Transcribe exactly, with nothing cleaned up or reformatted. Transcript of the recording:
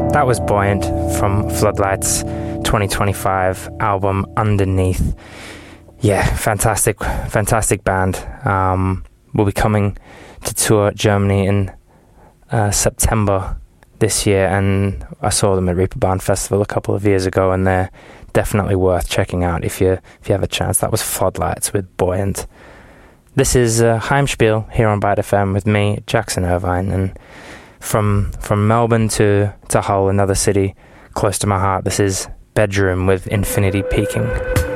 That was Buoyant from Floodlights' twenty twenty-five album Underneath. Yeah, fantastic, fantastic band. Um, we'll be coming to tour Germany in uh, September this year, and I saw them at Reeperbahn Festival a couple of years ago, and they're definitely worth checking out if you if you have a chance. That was Floodlights with Buoyant. This is uh, Heimspiel here on Byte F M with me, Jackson Irvine, and from from Melbourne to, to Hull, another city close to my heart, this is Bedroom with Infinity Peaking.